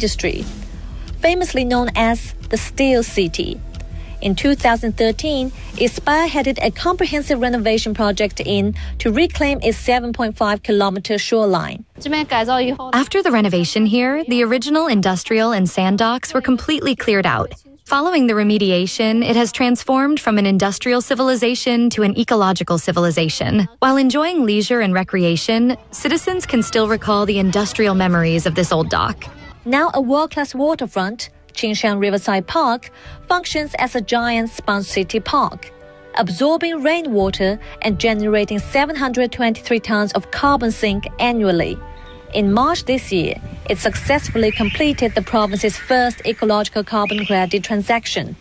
industry, famously known as the Steel City. In 2013, it spearheaded a comprehensive renovation project to reclaim its 7.5-kilometer shoreline. After the renovation here, the original industrial and sand docks were completely cleared out. Following the remediation, it has transformed from an industrial civilization to an ecological civilization. While enjoying leisure and recreation, citizens can still recall the industrial memories of this old dock. Now a world-class waterfront, Qingshan Riverside Park functions as a giant sponge city park, absorbing rainwater and generating 723 tons of carbon sink annually. In March this year, it successfully completed the province's first ecological carbon credit transaction.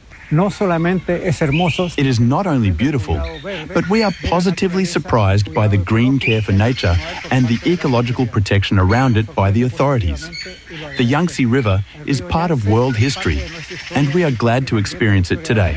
It is not only beautiful, but we are positively surprised by the green care for nature and the ecological protection around it by the authorities. The Yangtze River is part of world history, and we are glad to experience it today.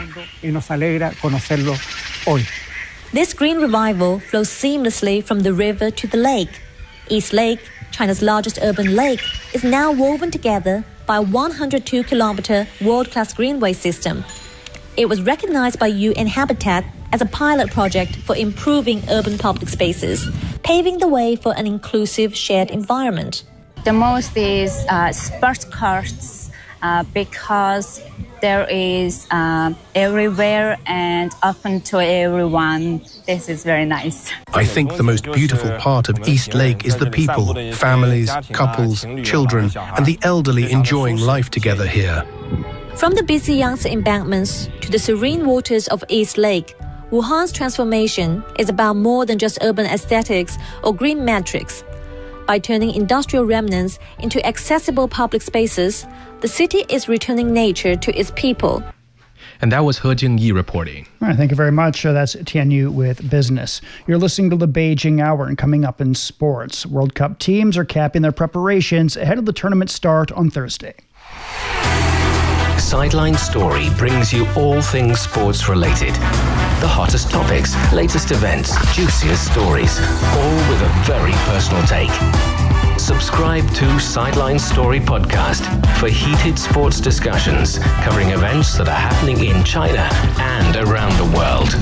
This green revival flows seamlessly from the river to the lake. East Lake, China's largest urban lake, is now woven together by a 102-kilometer world-class greenway system. It was recognized by UN Habitat as a pilot project for improving urban public spaces, paving the way for an inclusive shared environment. The most is sports cars because there is everywhere and open to everyone. This is very nice. I think the most beautiful part of East Lake is the people, families, couples, children, and the elderly enjoying life together here. From the busy Yangtze embankments to the serene waters of East Lake, Wuhan's transformation is about more than just urban aesthetics or green metrics. By turning industrial remnants into accessible public spaces, the city is returning nature to its people. And that was He Jingyi reporting. All right, thank you very much. That's Tian Yu with Business. You're listening to the Beijing Hour, and coming up in sports, World Cup teams are capping their preparations ahead of the tournament start on Thursday. Sideline Story brings you all things sports related. The hottest topics, latest events, juiciest stories, all with a very personal take. Subscribe to Sideline Story Podcast for heated sports discussions covering events that are happening in China and around the world.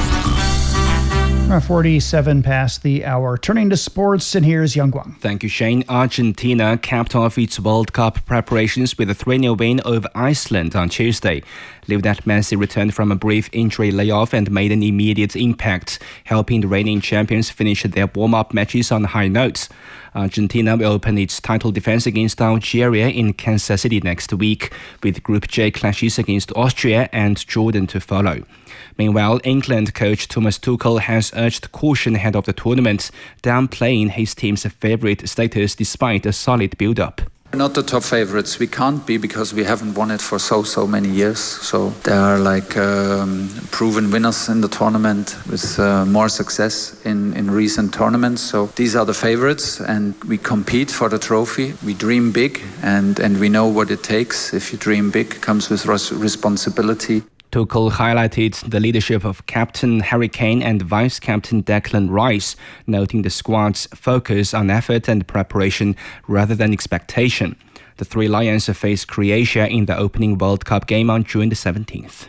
47 past the hour. Turning to sports, and here's Yang Guang. Thank you, Shane. Argentina capped off its World Cup preparations with a 3-0 win over Iceland on Tuesday. Lionel Messi returned from a brief injury layoff and made an immediate impact, helping the reigning champions finish their warm-up matches on high notes. Argentina will open its title defense against Algeria in Kansas City next week, with Group J clashes against Austria and Jordan to follow. Meanwhile, England coach Thomas Tuchel has urged caution ahead of the tournament, downplaying his team's favourite status despite a solid build-up. We're not the top favourites. We can't be because we haven't won it for so many years. So there are proven winners in the tournament with more success in recent tournaments. So these are the favourites, and we compete for the trophy. We dream big, and we know what it takes. If you dream big, it comes with responsibility. Tuchel highlighted the leadership of Captain Harry Kane and Vice-Captain Declan Rice, noting the squad's focus on effort and preparation rather than expectation. The Three Lions face Croatia in the opening World Cup game on June the 17th.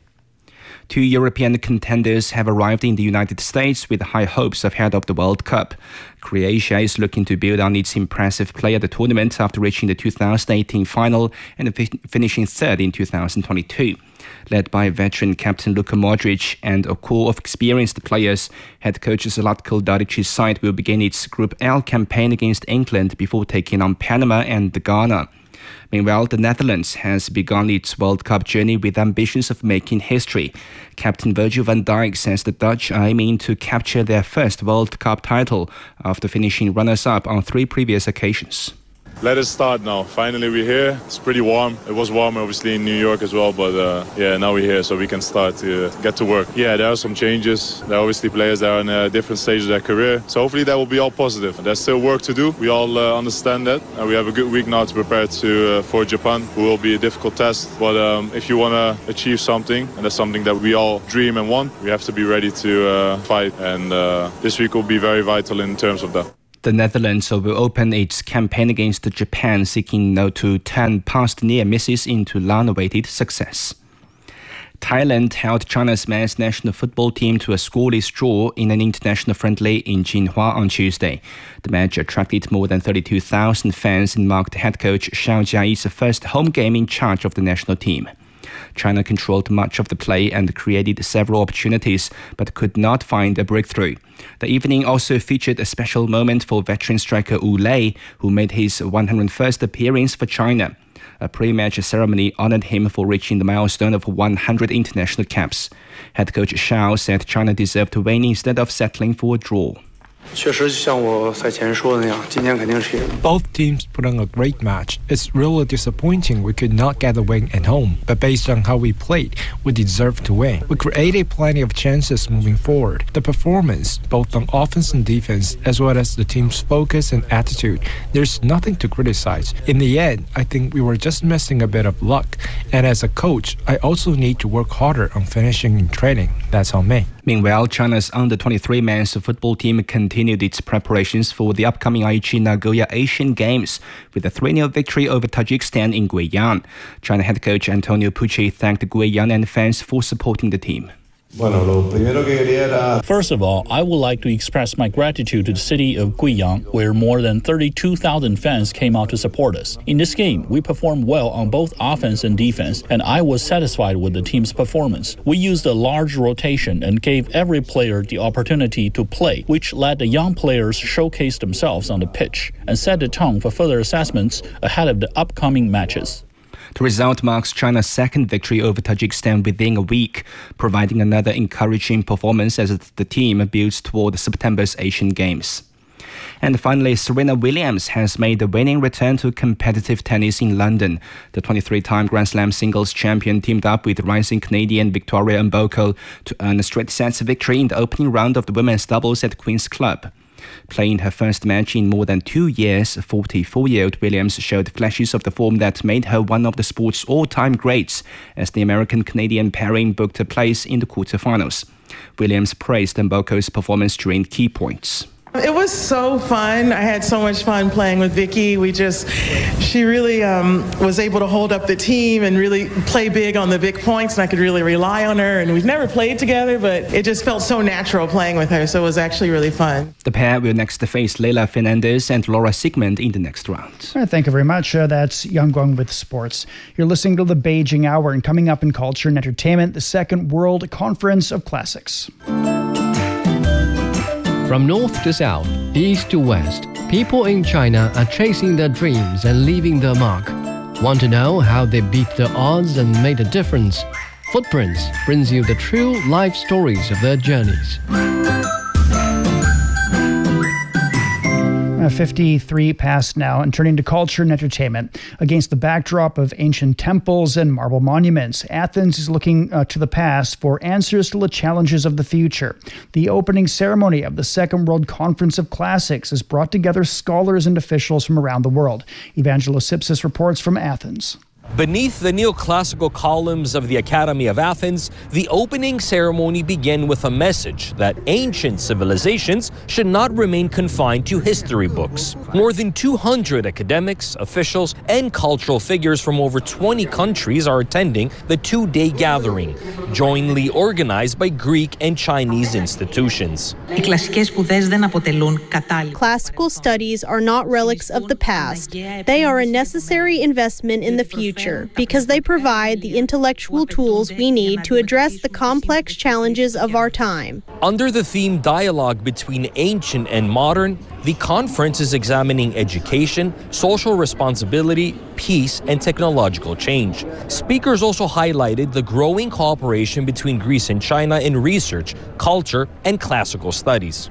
2 European contenders have arrived in the United States with high hopes ahead of the World Cup. Croatia is looking to build on its impressive play at the tournament after reaching the 2018 final and finishing third in 2022. Led by veteran captain Luka Modric and a core of experienced players, head coach Zlatko Daric's side will begin its Group L campaign against England before taking on Panama and Ghana. Meanwhile, the Netherlands has begun its World Cup journey with ambitions of making history. Captain Virgil van Dijk says the Dutch are aiming to capture their first World Cup title after finishing runners-up on 3 previous occasions. Let us start now. Finally we're here. It's pretty warm. It was warm obviously in New York as well, but now we're here so we can start to get to work. Yeah, there are some changes. There are obviously players that are in a different stage of their career. So hopefully that will be all positive. There's still work to do. We all understand that. And we have a good week now to prepare for Japan, who will be a difficult test. But if you want to achieve something, and that's something that we all dream and want, we have to be ready to fight. And this week will be very vital in terms of that. The Netherlands will open its campaign against Japan, seeking to turn past near misses into long-awaited success. Thailand held China's men's national football team to a scoreless draw in an international friendly in Jinhua on Tuesday. The match attracted more than 32,000 fans and marked head coach Xiao Jiayi's first home game in charge of the national team. China controlled much of the play and created several opportunities, but could not find a breakthrough. The evening also featured a special moment for veteran striker Wu Lei, who made his 101st appearance for China. A pre-match ceremony honored him for reaching the milestone of 100 international caps. Head coach Xiao said China deserved to win instead of settling for a draw. Both teams put on a great match. It's really disappointing we could not get a win at home, but based on how we played, we deserved to win. We created plenty of chances moving forward. The performance, both on offense and defense, as well as the team's focus and attitude, there's nothing to criticize. In the end, I think we were just missing a bit of luck. And as a coach, I also need to work harder on finishing in training. That's on me. Meanwhile, China's under-23 men's football team continued its preparations for the upcoming Aichi Nagoya Asian Games with a 3-0 victory over Tajikistan in Guiyang. China head coach Antonio Pucci thanked Guiyang and fans for supporting the team. First of all, I would like to express my gratitude to the city of Guiyang, where more than 32,000 fans came out to support us. In this game, we performed well on both offense and defense, and I was satisfied with the team's performance. We used a large rotation and gave every player the opportunity to play, which let the young players showcase themselves on the pitch and set the tone for further assessments ahead of the upcoming matches. The result marks China's second victory over Tajikistan within a week, providing another encouraging performance as the team builds toward September's Asian Games. And finally, Serena Williams has made a winning return to competitive tennis in London. The 23-time Grand Slam singles champion teamed up with rising Canadian Victoria Mboko to earn a straight sets victory in the opening round of the women's doubles at Queen's Club. Playing her first match in more than 2 years, 44-year-old Williams showed flashes of the form that made her one of the sport's all-time greats as the American-Canadian pairing booked a place in the quarterfinals. Williams praised Mboko's performance during key points. It was so fun. I had so much fun playing with Vicky. She really was able to hold up the team and really play big on the big points, and I could really rely on her. And we've never played together, but it just felt so natural playing with her, so it was actually really fun. The pair will next face Leila Fernandez and Laura Sigmund in the next round. All right, thank you very much. That's Yang Guang with sports. You're listening to the Beijing Hour, and coming up in culture and entertainment, the Second World Conference of Classics. From north to south, east to west, people in China are chasing their dreams and leaving their mark. Want to know how they beat the odds and made a difference? Footprints brings you the true life stories of their journeys. 53 past now, and turning to culture and entertainment. Against the backdrop of ancient temples and marble monuments, Athens is looking to the past for answers to the challenges of the future. The opening ceremony of the Second World Conference of Classics has brought together scholars and officials from around the world. Evangelos Sipsis reports from Athens. Beneath the neoclassical columns of the Academy of Athens, the opening ceremony began with a message that ancient civilizations should not remain confined to history books. More than 200 academics, officials, and cultural figures from over 20 countries are attending the two-day gathering, jointly organized by Greek and Chinese institutions. Classical studies are not relics of the past. They are a necessary investment in the future, because they provide the intellectual tools we need to address the complex challenges of our time. Under the theme Dialogue Between Ancient and Modern, the conference is examining education, social responsibility, peace, and technological change. Speakers also highlighted the growing cooperation between Greece and China in research, culture, and classical studies.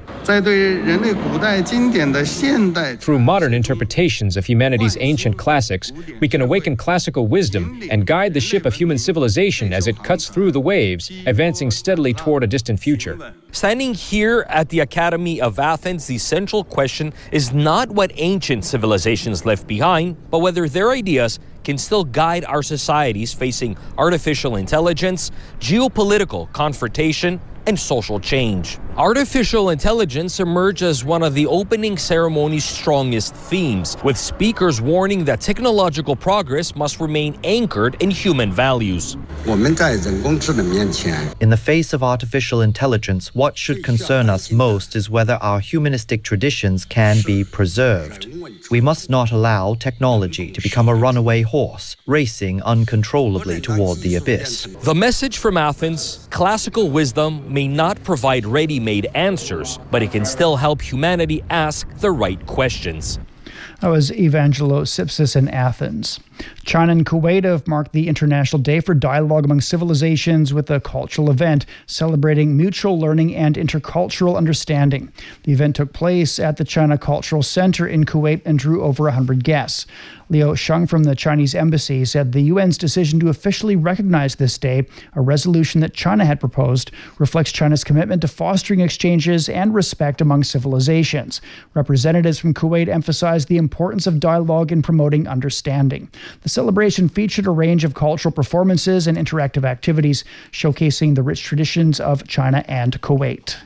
Through modern interpretations of humanity's ancient classics, we can awaken classical wisdom and guide the ship of human civilization as it cuts through the waves, advancing steadily toward a distant future. Standing here at the Academy of Athens, the central question is not what ancient civilizations left behind, but whether their ideas can still guide our societies facing artificial intelligence, geopolitical confrontation, and social change. Artificial intelligence emerged as one of the opening ceremony's strongest themes, with speakers warning that technological progress must remain anchored in human values. In the face of artificial intelligence, what should concern us most is whether our humanistic traditions can be preserved. We must not allow technology to become a runaway horse, racing uncontrollably toward the abyss. The message from Athens: classical wisdom may not provide ready-made answers, but it can still help humanity ask the right questions. That was Evangelos Sipsis in Athens. China and Kuwait have marked the International Day for Dialogue Among Civilizations with a cultural event celebrating mutual learning and intercultural understanding. The event took place at the China Cultural Center in Kuwait and drew over 100 guests. Liu Sheng from the Chinese embassy said the UN's decision to officially recognize this day, a resolution that China had proposed, reflects China's commitment to fostering exchanges and respect among civilizations. Representatives from Kuwait emphasized the importance of dialogue in promoting understanding. The celebration featured a range of cultural performances and interactive activities showcasing the rich traditions of China and Kuwait.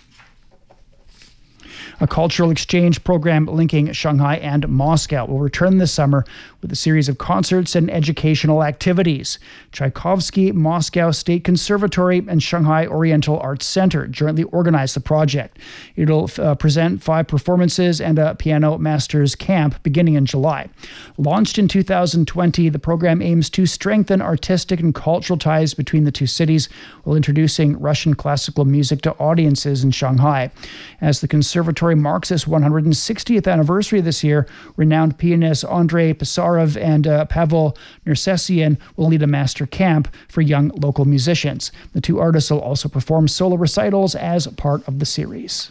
A cultural exchange program linking Shanghai and Moscow will return this summer with a series of concerts and educational activities. Tchaikovsky Moscow State Conservatory and Shanghai Oriental Arts Center jointly organized the project. It'll present 5 performances and a piano master's camp beginning in July. Launched in 2020, the program aims to strengthen artistic and cultural ties between the two cities while introducing Russian classical music to audiences in Shanghai. As the conservatory marks its 160th anniversary this year, renowned pianists Andrei Pisarov and Pavel Nersessian will lead a master camp for young local musicians. The two artists will also perform solo recitals as part of the series.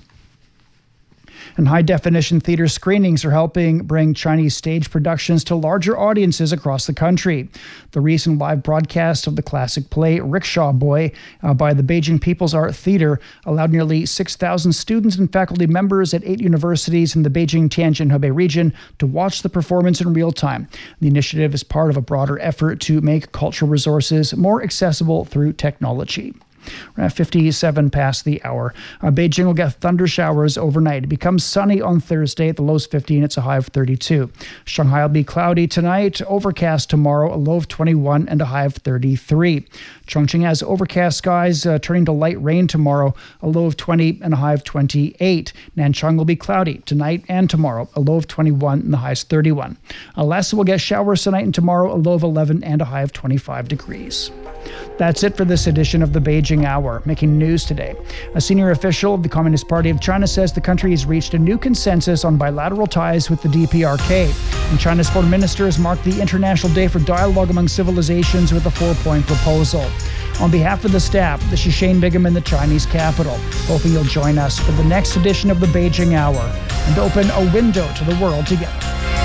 And high-definition theater screenings are helping bring Chinese stage productions to larger audiences across the country. The recent live broadcast of the classic play Rickshaw Boy by the Beijing People's Art Theater allowed nearly 6,000 students and faculty members at 8 universities in the Beijing-Tianjin-Hebei region to watch the performance in real time. The initiative is part of a broader effort to make cultural resources more accessible through technology. We're at 57 past the hour. Beijing will get thunder showers overnight. It becomes sunny on Thursday. The low's 15. It's a high of 32. Shanghai will be cloudy tonight, overcast tomorrow, a low of 21 and a high of 33. Chongqing has overcast skies turning to light rain tomorrow, a low of 20 and a high of 28. Nanchang will be cloudy tonight and tomorrow, a low of 21 and the high is 31. Lhasa will get showers tonight and tomorrow, a low of 11 and a high of 25 degrees. That's it for this edition of the Beijing Hour. Making news today, a senior official of the Communist Party of China says the country has reached a new consensus on bilateral ties with the DPRK. And China's foreign minister has marked the International Day for Dialogue Among Civilizations with a 4-point proposal. On behalf of the staff, this is Shane Bigham in the Chinese capital, hoping you'll join us for the next edition of the Beijing Hour and open a window to the world together.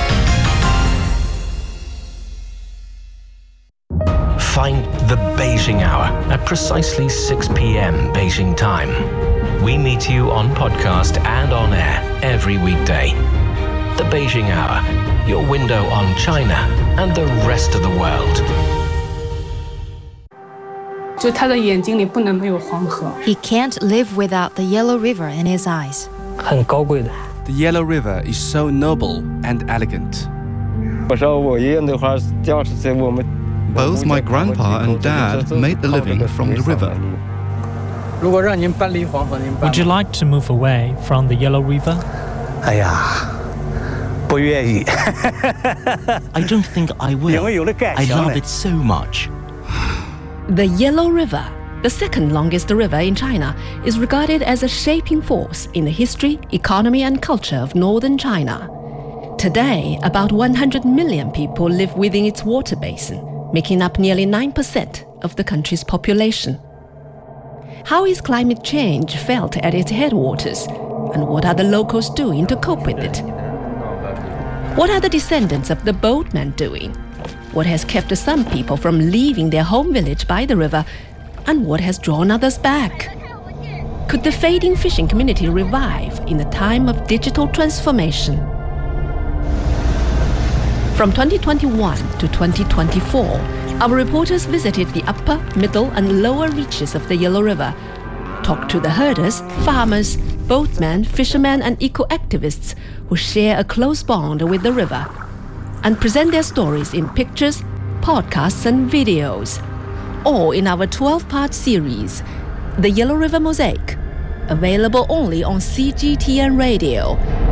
Find the Beijing Hour at precisely 6 p.m. Beijing time. We meet you on podcast and on air every weekday. The Beijing Hour, your window on China and the rest of the world. He can't live without the Yellow River in his eyes. The Yellow River is so noble and elegant. Both my grandpa and dad made a living from the river. Would you like to move away from the Yellow River? I don't think I will. I love it so much. The Yellow River, the second longest river in China, is regarded as a shaping force in the history, economy, and culture of northern China. Today, about 100 million people live within its water basin, making up nearly 9% of the country's population. How is climate change felt at its headwaters, and what are the locals doing to cope with it? What are the descendants of the boatmen doing? What has kept some people from leaving their home village by the river, and what has drawn others back? Could the fading fishing community revive in a time of digital transformation? From 2021 to 2024, our reporters visited the upper, middle, and lower reaches of the Yellow River talk to the herders, farmers, boatmen, fishermen, and eco-activists who share a close bond with the river, and present their stories in pictures, podcasts, and videos, all in our 12-part series, The Yellow River Mosaic, available only on CGTN Radio